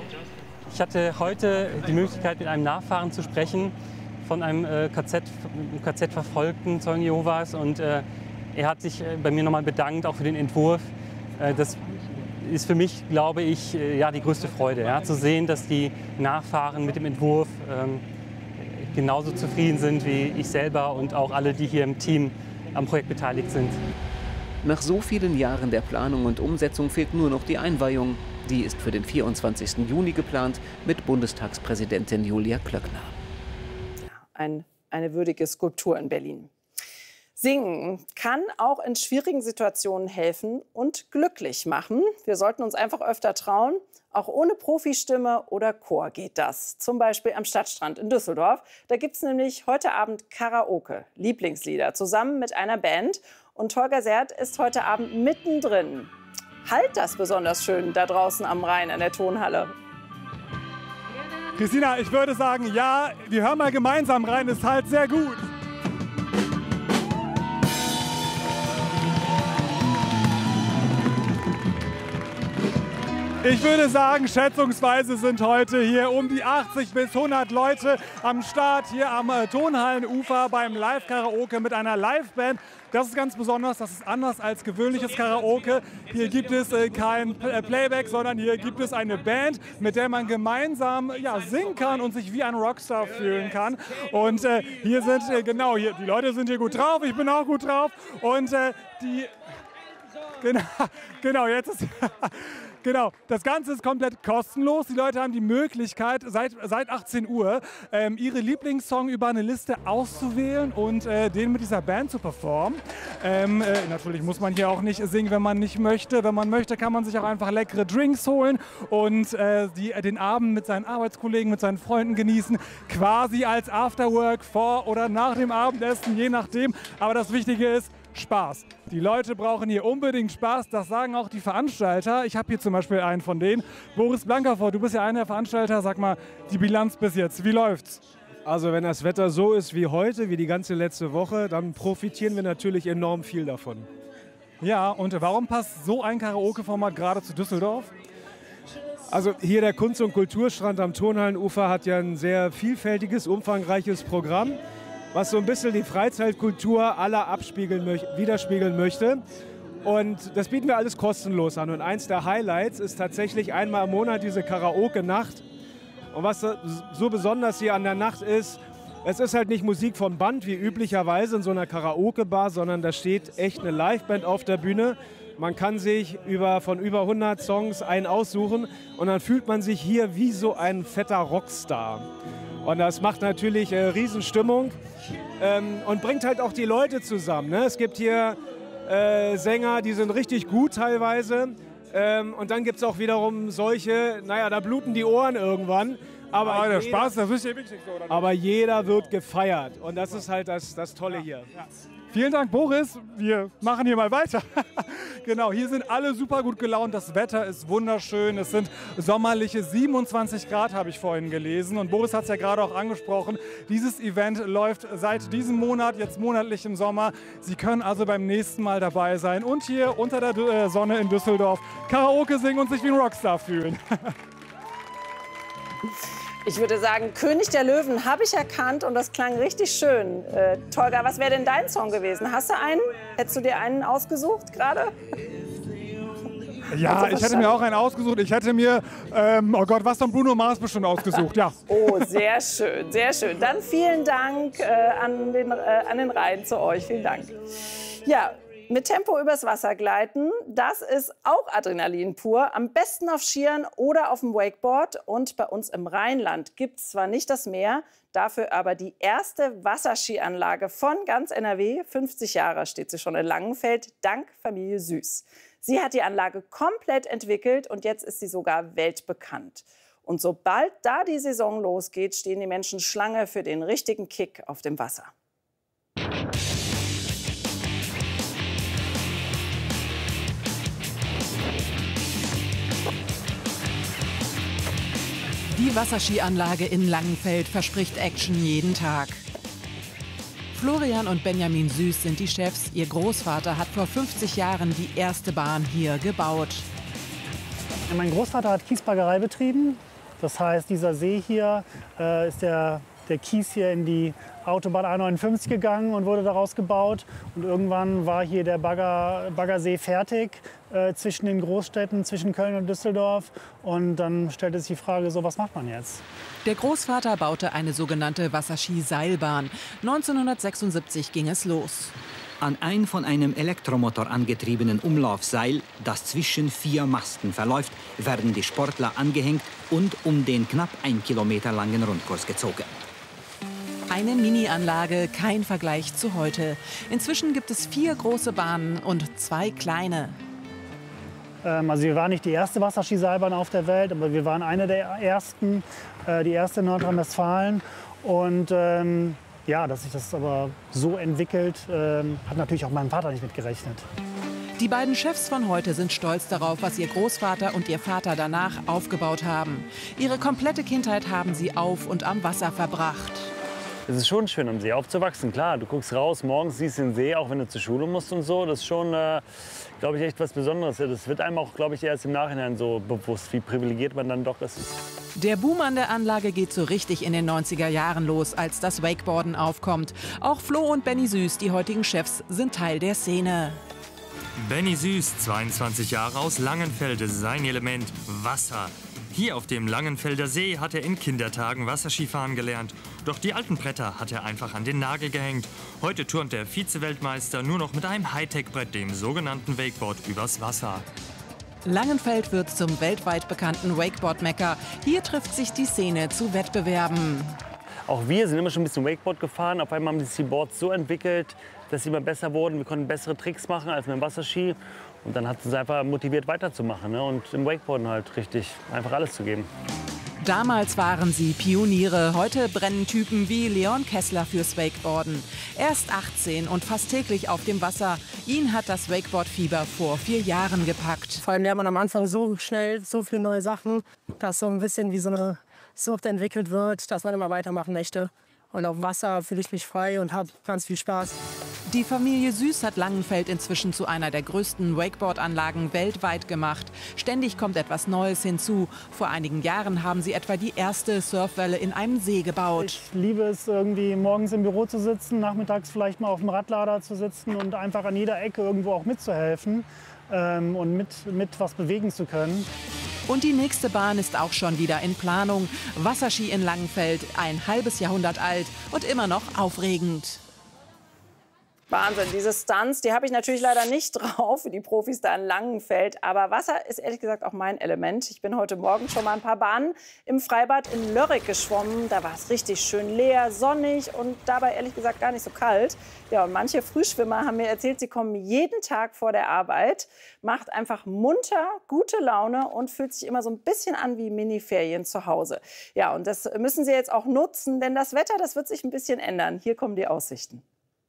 Ich hatte heute die Möglichkeit, mit einem Nachfahren zu sprechen von einem äh, K Z-verfolgten Zeugen Jehovas. Und äh, er hat sich äh, bei mir nochmal bedankt, auch für den Entwurf. Äh, das ist für mich, glaube ich, äh, ja, die größte Freude, ja, zu sehen, dass die Nachfahren mit dem Entwurf ähm, genauso zufrieden sind wie ich selber und auch alle, die hier im Team am Projekt beteiligt sind. Nach so vielen Jahren der Planung und Umsetzung fehlt nur noch die Einweihung. Die ist für den vierundzwanzigsten Juni geplant mit Bundestagspräsidentin Julia Klöckner. Ein, eine würdige Skulptur in Berlin. Singen kann auch in schwierigen Situationen helfen und glücklich machen. Wir sollten uns einfach öfter trauen. Auch ohne Profistimme oder Chor geht das. Zum Beispiel am Stadtstrand in Düsseldorf. Da gibt es nämlich heute Abend Karaoke, Lieblingslieder, zusammen mit einer Band. Und Holger Sert ist heute Abend mittendrin. Halt das besonders schön da draußen am Rhein an der Tonhalle. Christina, ich würde sagen, ja, wir hören mal gemeinsam rein, es halt sehr gut. Ich würde sagen, schätzungsweise sind heute hier um die achtzig bis hundert Leute am Start hier am äh, Tonhallenufer beim Live-Karaoke mit einer Live-Band. Das ist ganz besonders, das ist anders als gewöhnliches Karaoke. Hier gibt es äh, kein äh, Playback, sondern hier gibt es eine Band, mit der man gemeinsam ja, singen kann und sich wie ein Rockstar fühlen kann. Und äh, hier sind, äh, genau, hier, die Leute sind hier gut drauf, ich bin auch gut drauf. Und äh, die, genau, genau, jetzt ist... Genau, das Ganze ist komplett kostenlos. Die Leute haben die Möglichkeit, seit, seit achtzehn Uhr ähm, ihre Lieblingssong über eine Liste auszuwählen und äh, den mit dieser Band zu performen. Ähm, äh, natürlich muss man hier auch nicht singen, wenn man nicht möchte. Wenn man möchte, kann man sich auch einfach leckere Drinks holen und äh, die, den Abend mit seinen Arbeitskollegen, mit seinen Freunden genießen. Quasi als Afterwork vor oder nach dem Abendessen, je nachdem. Aber das Wichtige ist, Spaß. Die Leute brauchen hier unbedingt Spaß, das sagen auch die Veranstalter. Ich habe hier zum Beispiel einen von denen. Boris Blankerfort, du bist ja einer der Veranstalter. Sag mal, die Bilanz bis jetzt, wie läuft's? Also wenn das Wetter so ist wie heute, wie die ganze letzte Woche, dann profitieren wir natürlich enorm viel davon. Ja, und warum passt so ein Karaoke-Format gerade zu Düsseldorf? Also hier der Kunst- und Kulturstrand am Tonhallenufer hat ja ein sehr vielfältiges, umfangreiches Programm, was so ein bisschen die Freizeitkultur aller abspiegeln möch- widerspiegeln möchte. Und das bieten wir alles kostenlos an. Und eins der Highlights ist tatsächlich einmal im Monat diese Karaoke-Nacht. Und was so besonders hier an der Nacht ist, es ist halt nicht Musik vom Band wie üblicherweise in so einer Karaoke-Bar, sondern da steht echt eine Liveband auf der Bühne. Man kann sich über, von über hundert Songs einen aussuchen und dann fühlt man sich hier wie so ein fetter Rockstar. Und das macht natürlich äh, Riesenstimmung ähm, und bringt halt auch die Leute zusammen. Ne? Es gibt hier äh, Sänger, die sind richtig gut teilweise. Ähm, und dann gibt es auch wiederum solche, naja, da bluten die Ohren irgendwann. Aber ah, der jeder, Spaß, das ist ja wichtig so, oder? Aber jeder wird gefeiert und das ist halt das, das Tolle ja. hier. Ja. Vielen Dank, Boris. Wir machen hier mal weiter. Genau, hier sind alle super gut gelaunt. Das Wetter ist wunderschön. Es sind sommerliche siebenundzwanzig Grad, habe ich vorhin gelesen. Und Boris hat es ja gerade auch angesprochen. Dieses Event läuft seit diesem Monat, jetzt monatlich im Sommer. Sie können also beim nächsten Mal dabei sein und hier unter der Sonne in Düsseldorf Karaoke singen und sich wie ein Rockstar fühlen. Ich würde sagen, König der Löwen habe ich erkannt und das klang richtig schön. Äh, Tolga, was wäre denn dein Song gewesen? Hast du einen? Hättest du dir einen ausgesucht gerade? Ja, ich hätte mir auch einen ausgesucht. Ich hätte mir, ähm, oh Gott, was von Bruno Mars bestimmt ausgesucht, ja. Oh, sehr schön, sehr schön. Dann vielen Dank äh, an, den, äh, an den Rhein zu euch. Vielen Dank. Ja. Mit Tempo übers Wasser gleiten, das ist auch Adrenalin pur. Am besten auf Skiern oder auf dem Wakeboard. Und bei uns im Rheinland gibt es zwar nicht das Meer, dafür aber die erste Wasserskianlage von ganz N R W. fünfzig Jahre steht sie schon in Langenfeld, dank Familie Süß. Sie hat die Anlage komplett entwickelt und jetzt ist sie sogar weltbekannt. Und sobald da die Saison losgeht, stehen die Menschen Schlange für den richtigen Kick auf dem Wasser. Die Wasserskianlage in Langenfeld verspricht Action jeden Tag. Florian und Benjamin Süß sind die Chefs. Ihr Großvater hat vor fünfzig Jahren die erste Bahn hier gebaut. Mein Großvater hat Kiesbaggerei betrieben. Das heißt, dieser See hier äh, ist der, der Kies hier in die Autobahn A neunundfünfzig gegangen und wurde daraus gebaut. Und irgendwann war hier der Bagger, Baggersee fertig äh, zwischen den Großstädten, zwischen Köln und Düsseldorf. Und dann stellte sich die Frage, so was macht man jetzt? Der Großvater baute eine sogenannte Wasserski-Seilbahn. neunzehnhundertsechsundsiebzig ging es los. An ein von einem Elektromotor angetriebenen Umlaufseil, das zwischen vier Masten verläuft, werden die Sportler angehängt und um den knapp ein Kilometer langen Rundkurs gezogen. Eine Mini-Anlage, kein Vergleich zu heute. Inzwischen gibt es vier große Bahnen und zwei kleine. Ähm, also wir waren nicht die erste Wasserskiseilbahn auf der Welt, aber wir waren eine der ersten, äh, die erste in Nordrhein-Westfalen. Und ähm, ja, dass sich das aber so entwickelt, ähm, hat natürlich auch mein Vater nicht mitgerechnet. Die beiden Chefs von heute sind stolz darauf, was ihr Großvater und ihr Vater danach aufgebaut haben. Ihre komplette Kindheit haben sie auf und am Wasser verbracht. Es ist schon schön, am See aufzuwachsen. Klar, du guckst raus, morgens siehst den See, auch wenn du zur Schule musst und so. Das ist schon, äh, glaube ich, echt was Besonderes. Das wird einem auch, glaube ich, erst im Nachhinein so bewusst, wie privilegiert man dann doch ist. Der Boom an der Anlage geht so richtig in den neunziger Jahren los, als das Wakeboarden aufkommt. Auch Flo und Benny Süß, die heutigen Chefs, sind Teil der Szene. Benny Süß, zweiundzwanzig Jahre aus Langenfelde, sein Element Wasser. Hier auf dem Langenfelder See hat er in Kindertagen Wasserskifahren gelernt. Doch die alten Bretter hat er einfach an den Nagel gehängt. Heute turnt der Vize-Weltmeister nur noch mit einem Hightech-Brett, dem sogenannten Wakeboard, übers Wasser. Langenfeld wird zum weltweit bekannten Wakeboard-Mekka. Hier trifft sich die Szene zu Wettbewerben. Auch wir sind immer schon ein bisschen Wakeboard gefahren. Auf einmal haben sich die Boards so entwickelt, dass sie immer besser wurden. Wir konnten bessere Tricks machen als mit dem Wasserski. Und dann hat es uns einfach motiviert, weiterzumachen, ne? Und im Wakeboarden halt richtig einfach alles zu geben. Damals waren sie Pioniere. Heute brennen Typen wie Leon Kessler fürs Wakeboarden. Er ist achtzehn und fast täglich auf dem Wasser. Ihn hat das Wakeboard-Fieber vor vier Jahren gepackt. Vor allem lernt man am Anfang so schnell so viele neue Sachen, dass so ein bisschen wie so eine Sucht entwickelt wird, dass man immer weitermachen möchte. Und auf dem Wasser fühle ich mich frei und habe ganz viel Spaß. Die Familie Süß hat Langenfeld inzwischen zu einer der größten Wakeboard-Anlagen weltweit gemacht. Ständig kommt etwas Neues hinzu. Vor einigen Jahren haben sie etwa die erste Surfwelle in einem See gebaut. Ich liebe es, irgendwie morgens im Büro zu sitzen, nachmittags vielleicht mal auf dem Radlader zu sitzen und einfach an jeder Ecke irgendwo auch mitzuhelfen ähm, und mit, mit was bewegen zu können. Und die nächste Bahn ist auch schon wieder in Planung. Wasserski in Langenfeld, ein halbes Jahrhundert alt und immer noch aufregend. Wahnsinn, diese Stunts, die habe ich natürlich leider nicht drauf, wie die Profis da in Langenfeld. Aber Wasser ist ehrlich gesagt auch mein Element. Ich bin heute Morgen schon mal ein paar Bahnen im Freibad in Lörrick geschwommen. Da war es richtig schön leer, sonnig und dabei ehrlich gesagt gar nicht so kalt. Ja, und manche Frühschwimmer haben mir erzählt, sie kommen jeden Tag vor der Arbeit, macht einfach munter, gute Laune und fühlt sich immer so ein bisschen an wie Mini-Ferien zu Hause. Ja, und das müssen sie jetzt auch nutzen, denn das Wetter, das wird sich ein bisschen ändern. Hier kommen die Aussichten.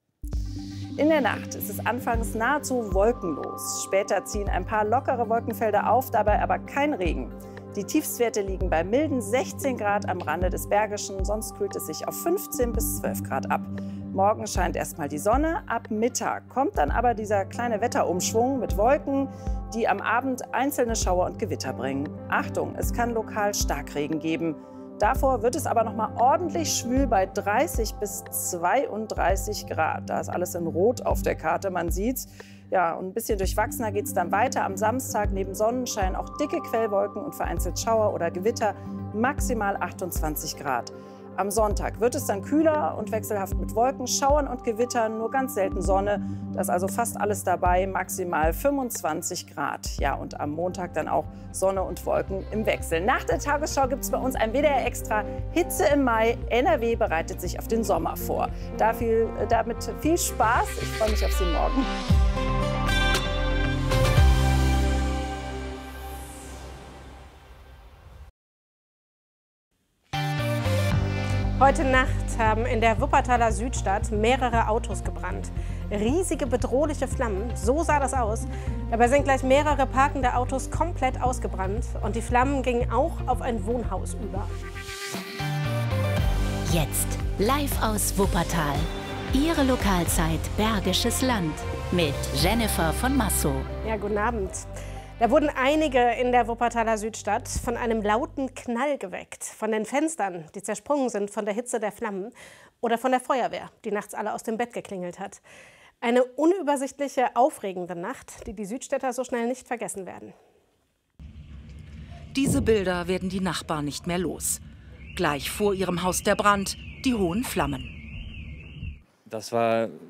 In der Nacht ist es anfangs nahezu wolkenlos. Später ziehen ein paar lockere Wolkenfelder auf, dabei aber kein Regen. Die Tiefstwerte liegen bei milden sechzehn Grad am Rande des Bergischen, sonst kühlt es sich auf fünfzehn bis zwölf Grad ab. Morgen scheint erstmal die Sonne, ab Mittag kommt dann aber dieser kleine Wetterumschwung mit Wolken, die am Abend einzelne Schauer und Gewitter bringen. Achtung, es kann lokal Starkregen geben. Davor wird es aber noch mal ordentlich schwül bei dreißig bis zweiunddreißig Grad. Da ist alles in Rot auf der Karte, man sieht's. Ja, und ein bisschen durchwachsener geht es dann weiter. Am Samstag neben Sonnenschein auch dicke Quellwolken und vereinzelt Schauer oder Gewitter, maximal achtundzwanzig Grad. Am Sonntag wird es dann kühler und wechselhaft mit Wolken, Schauern und Gewittern, nur ganz selten Sonne. Da ist also fast alles dabei, maximal fünfundzwanzig Grad. Ja, und am Montag dann auch Sonne und Wolken im Wechsel. Nach der Tagesschau gibt es bei uns ein W D R-Extra Hitze im Mai. N R W bereitet sich auf den Sommer vor. Dafür, damit viel Spaß. Ich freue mich auf Sie morgen. Heute Nacht haben in der Wuppertaler Südstadt mehrere Autos gebrannt. Riesige, bedrohliche Flammen, so sah das aus. Dabei sind gleich mehrere parkende Autos komplett ausgebrannt und die Flammen gingen auch auf ein Wohnhaus über. Jetzt live aus Wuppertal. Ihre Lokalzeit Bergisches Land mit Jennifer von Massow. Ja, guten Abend. Da wurden einige in der Wuppertaler Südstadt von einem lauten Knall geweckt. Von den Fenstern, die zersprungen sind von der Hitze der Flammen. Oder von der Feuerwehr, die nachts alle aus dem Bett geklingelt hat. Eine unübersichtliche, aufregende Nacht, die die Südstädter so schnell nicht vergessen werden. Diese Bilder werden die Nachbarn nicht mehr los. Gleich vor ihrem Haus der Brand, die hohen Flammen. Das war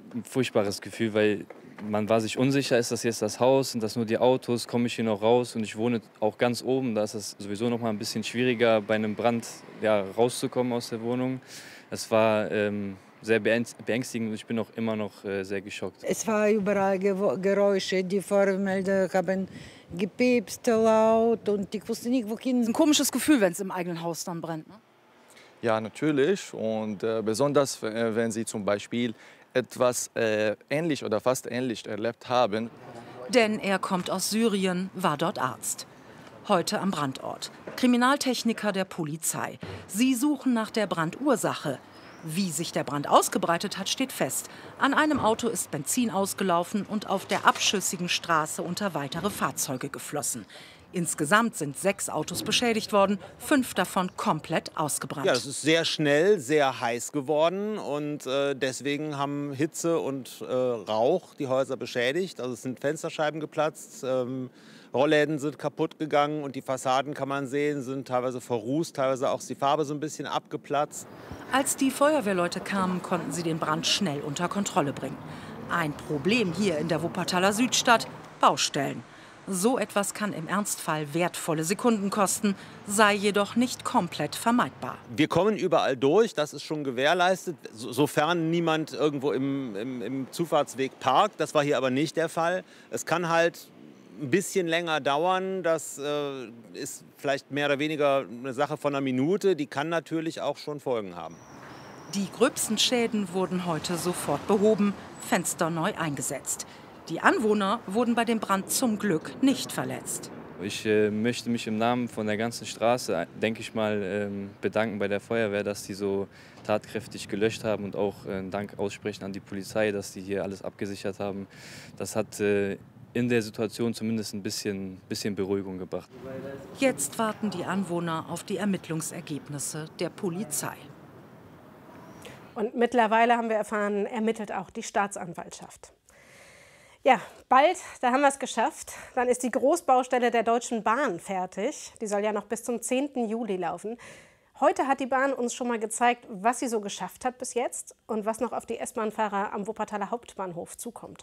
ein furchtbares Gefühl, weil man war sich unsicher, ist das jetzt das Haus, sind das nur die Autos, komme ich hier noch raus? Und ich wohne auch ganz oben, da ist es sowieso noch mal ein bisschen schwieriger, bei einem Brand ja, rauszukommen aus der Wohnung. Es war ähm, sehr beängstigend und ich bin auch immer noch äh, sehr geschockt. Es war überall Geräusche, die Feuerwehrmelder haben gepiepst laut und ich wusste nicht, wohin. Ein komisches Gefühl, wenn es im eigenen Haus dann brennt, ne? Ja, natürlich. Und äh, besonders, äh, wenn Sie zum Beispiel etwas äh, ähnlich oder fast ähnlich erlebt haben. Denn er kommt aus Syrien, war dort Arzt. Heute am Brandort. Kriminaltechniker der Polizei. Sie suchen nach der Brandursache. Wie sich der Brand ausgebreitet hat, steht fest. An einem Auto ist Benzin ausgelaufen und auf der abschüssigen Straße unter weitere Fahrzeuge geflossen. Insgesamt sind sechs Autos beschädigt worden, fünf davon komplett ausgebrannt. Ja, es ist sehr schnell, sehr heiß geworden und äh, deswegen haben Hitze und äh, Rauch die Häuser beschädigt. Also es sind Fensterscheiben geplatzt, ähm, Rollläden sind kaputt gegangen und die Fassaden, kann man sehen, sind teilweise verrußt, teilweise auch ist die Farbe so ein bisschen abgeplatzt. Als die Feuerwehrleute kamen, konnten sie den Brand schnell unter Kontrolle bringen. Ein Problem hier in der Wuppertaler Südstadt: Baustellen. So etwas kann im Ernstfall wertvolle Sekunden kosten, sei jedoch nicht komplett vermeidbar. Wir kommen überall durch, das ist schon gewährleistet, sofern niemand irgendwo im, im, im Zufahrtsweg parkt. Das war hier aber nicht der Fall. Es kann halt ein bisschen länger dauern, das äh, ist vielleicht mehr oder weniger eine Sache von einer Minute, die kann natürlich auch schon Folgen haben. Die gröbsten Schäden wurden heute sofort behoben, Fenster neu eingesetzt. Die Anwohner wurden bei dem Brand zum Glück nicht verletzt. Ich äh, möchte mich im Namen von der ganzen Straße, denke ich mal, ähm, bedanken bei der Feuerwehr, dass die so tatkräftig gelöscht haben und auch äh, Dank aussprechen an die Polizei, dass die hier alles abgesichert haben. Das hat äh, in der Situation zumindest ein bisschen, bisschen Beruhigung gebracht. Jetzt warten die Anwohner auf die Ermittlungsergebnisse der Polizei. Und mittlerweile haben wir erfahren, ermittelt auch die Staatsanwaltschaft. Ja, bald, da haben wir es geschafft. Dann ist die Großbaustelle der Deutschen Bahn fertig. Die soll ja noch bis zum zehnten Juli laufen. Heute hat die Bahn uns schon mal gezeigt, was sie so geschafft hat bis jetzt und was noch auf die S-Bahn-Fahrer am Wuppertaler Hauptbahnhof zukommt.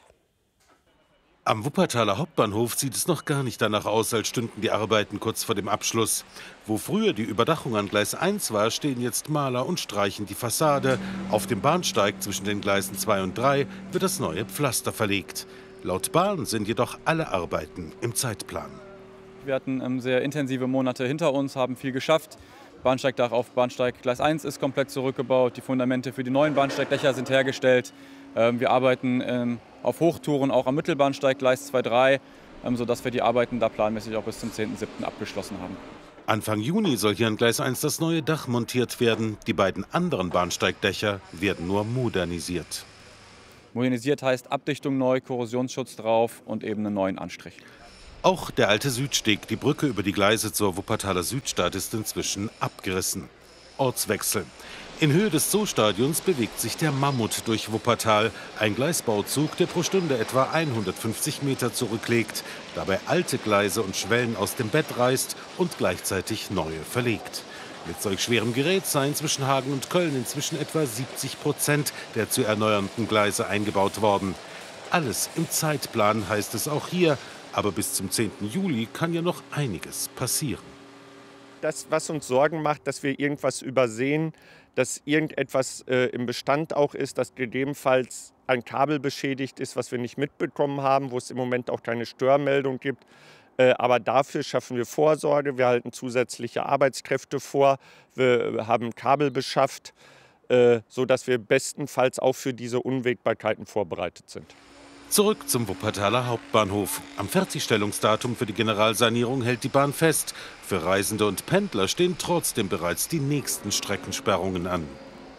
Am Wuppertaler Hauptbahnhof sieht es noch gar nicht danach aus, als stünden die Arbeiten kurz vor dem Abschluss. Wo früher die Überdachung an Gleis eins war, stehen jetzt Maler und streichen die Fassade. Auf dem Bahnsteig zwischen den Gleisen zwei und drei wird das neue Pflaster verlegt. Laut Bahn sind jedoch alle Arbeiten im Zeitplan. Wir hatten ähm, sehr intensive Monate hinter uns, haben viel geschafft. Bahnsteigdach auf Bahnsteig Gleis eins ist komplett zurückgebaut. Die Fundamente für die neuen Bahnsteigdächer sind hergestellt. Ähm, wir arbeiten ähm, auf Hochtouren auch am Mittelbahnsteig Gleis zwei drei, ähm, sodass wir die Arbeiten da planmäßig auch bis zum zehnten siebten abgeschlossen haben. Anfang Juni soll hier an Gleis eins das neue Dach montiert werden. Die beiden anderen Bahnsteigdächer werden nur modernisiert. Modernisiert heißt Abdichtung neu, Korrosionsschutz drauf und eben einen neuen Anstrich. Auch der alte Südsteg, die Brücke über die Gleise zur Wuppertaler Südstadt, ist inzwischen abgerissen. Ortswechsel. In Höhe des Zoostadions bewegt sich der Mammut durch Wuppertal. Ein Gleisbauzug, der pro Stunde etwa hundertfünfzig Meter zurücklegt, dabei alte Gleise und Schwellen aus dem Bett reißt und gleichzeitig neue verlegt. Mit solch schwerem Gerät seien zwischen Hagen und Köln inzwischen etwa siebzig Prozent der zu erneuernden Gleise eingebaut worden. Alles im Zeitplan, heißt es auch hier. Aber bis zum zehnten Juli kann ja noch einiges passieren. Das, was uns Sorgen macht, dass wir irgendwas übersehen, dass irgendetwas äh, im Bestand auch ist, dass gegebenenfalls ein Kabel beschädigt ist, was wir nicht mitbekommen haben, wo es im Moment auch keine Störmeldung gibt. Äh, aber dafür schaffen wir Vorsorge. Wir halten zusätzliche Arbeitskräfte vor. Wir haben Kabel beschafft, äh, sodass wir bestenfalls auch für diese Unwägbarkeiten vorbereitet sind. Zurück zum Wuppertaler Hauptbahnhof. Am Fertigstellungsdatum für die Generalsanierung hält die Bahn fest. Für Reisende und Pendler stehen trotzdem bereits die nächsten Streckensperrungen an.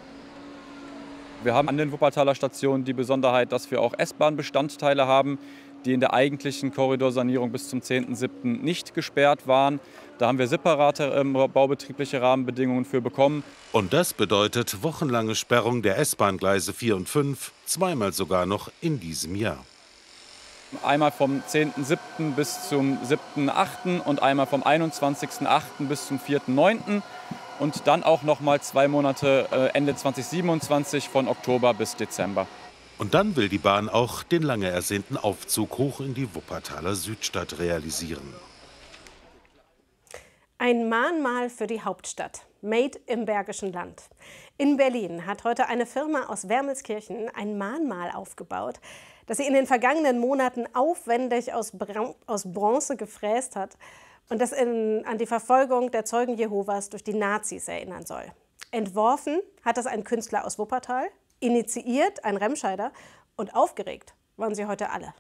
Wir haben an den Wuppertaler Stationen die Besonderheit, dass wir auch S-Bahn-Bestandteile haben, die in der eigentlichen Korridorsanierung bis zum zehnten siebten nicht gesperrt waren. Da haben wir separate äh, baubetriebliche Rahmenbedingungen für bekommen. Und das bedeutet wochenlange Sperrung der S-Bahn-Gleise vier und fünf, zweimal sogar noch in diesem Jahr. Einmal vom zehnten siebten bis zum siebten achten und einmal vom einundzwanzigsten achten bis zum vierten neunten Und dann auch noch mal zwei Monate äh, Ende zweitausendsiebenundzwanzig von Oktober bis Dezember. Und dann will die Bahn auch den lange ersehnten Aufzug hoch in die Wuppertaler Südstadt realisieren. Ein Mahnmal für die Hauptstadt, made im Bergischen Land. In Berlin hat heute eine Firma aus Wermelskirchen ein Mahnmal aufgebaut, das sie in den vergangenen Monaten aufwendig aus, Bra aus Bronze gefräst hat und das in, an die Verfolgung der Zeugen Jehovas durch die Nazis erinnern soll. Entworfen hat das ein Künstler aus Wuppertal, initiiert ein Remscheider und aufgeregt waren sie heute alle.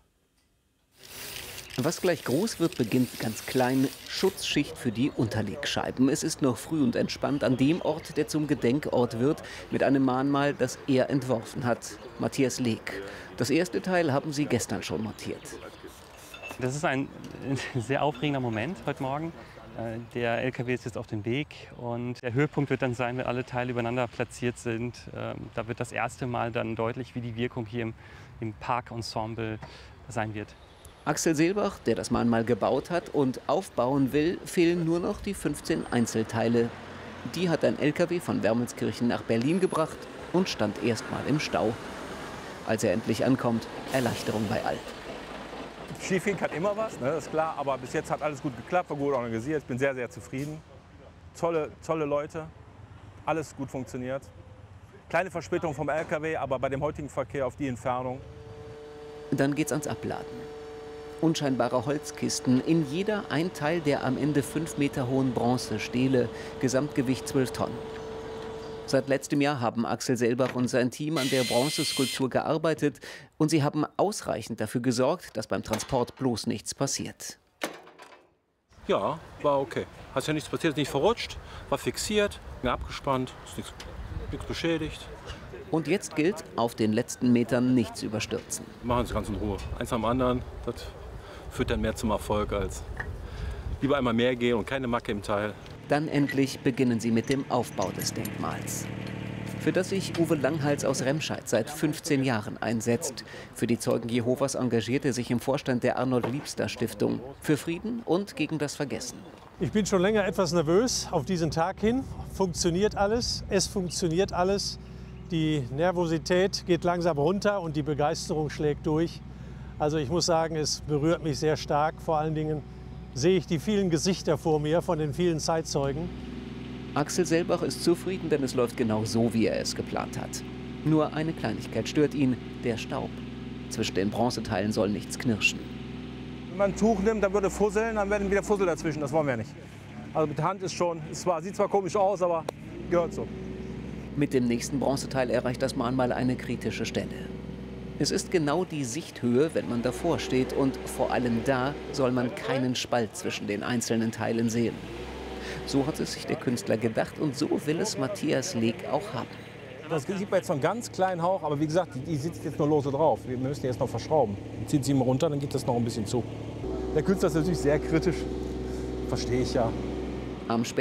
Was gleich groß wird, beginnt ganz klein. Schutzschicht für die Unterlegscheiben. Es ist noch früh und entspannt an dem Ort, der zum Gedenkort wird, mit einem Mahnmal, das er entworfen hat. Matthias Leek. Das erste Teil haben sie gestern schon montiert. Das ist ein sehr aufregender Moment heute Morgen. Der L K W ist jetzt auf dem Weg und der Höhepunkt wird dann sein, wenn alle Teile übereinander platziert sind. Da wird das erste Mal dann deutlich, wie die Wirkung hier im, im Parkensemble sein wird. Axel Seelbach, der das Mahnmal gebaut hat und aufbauen will, fehlen nur noch die fünfzehn Einzelteile. Die hat ein L K W von Wermelskirchen nach Berlin gebracht und stand erstmal im Stau. Als er endlich ankommt, Erleichterung bei allen. Schiefgehen kann immer was, ne, das ist klar, aber bis jetzt hat alles gut geklappt, war gut organisiert. Ich bin sehr, sehr zufrieden. Tolle, tolle Leute, alles gut funktioniert. Kleine Verspätung vom L K W, aber bei dem heutigen Verkehr auf die Entfernung. Dann geht's ans Abladen. Unscheinbare Holzkisten, in jeder ein Teil der am Ende fünf Meter hohen Bronzestele, Gesamtgewicht zwölf Tonnen. Seit letztem Jahr haben Axel Seelbach und sein Team an der Bronzeskulptur gearbeitet und sie haben ausreichend dafür gesorgt, dass beim Transport bloß nichts passiert. Ja, war okay. Hat ja nichts passiert, ist nicht verrutscht, war fixiert, mir abgespannt, ist nichts, nichts beschädigt. Und jetzt gilt, auf den letzten Metern nichts überstürzen. Machen Sie ganz in Ruhe. Eins am anderen, das führt dann mehr zum Erfolg als lieber einmal mehr gehen und keine Macke im Teil. Dann endlich beginnen sie mit dem Aufbau des Denkmals, für das sich Uwe Langhals aus Remscheid seit fünfzehn Jahren einsetzt. Für die Zeugen Jehovas engagiert er sich im Vorstand der Arnold-Liebster-Stiftung für Frieden und gegen das Vergessen. Ich bin schon länger etwas nervös auf diesen Tag hin. Funktioniert alles? Es funktioniert alles. Die Nervosität geht langsam runter und die Begeisterung schlägt durch. Also ich muss sagen, es berührt mich sehr stark. Vor allen Dingen sehe ich die vielen Gesichter vor mir von den vielen Zeitzeugen. Axel Seelbach ist zufrieden, denn es läuft genau so, wie er es geplant hat. Nur eine Kleinigkeit stört ihn, der Staub. Zwischen den Bronzeteilen soll nichts knirschen. Wenn man ein Tuch nimmt, dann würde fusseln, dann werden wieder Fussel dazwischen. Das wollen wir nicht. Also mit der Hand ist schon, es zwar, sieht zwar komisch aus, aber gehört so. Mit dem nächsten Bronzeteil erreicht das Mahnmal eine kritische Stelle. Es ist genau die Sichthöhe, wenn man davor steht, und vor allem da soll man keinen Spalt zwischen den einzelnen Teilen sehen. So hat es sich der Künstler gedacht und so will es Matthias Leek auch haben. Das sieht man jetzt noch einen ganz kleinen Hauch, aber wie gesagt, die, die sitzt jetzt nur lose drauf. Wir müssen die jetzt noch verschrauben. Zieht sie mal runter, dann geht das noch ein bisschen zu. Der Künstler ist natürlich sehr kritisch, verstehe ich ja. Am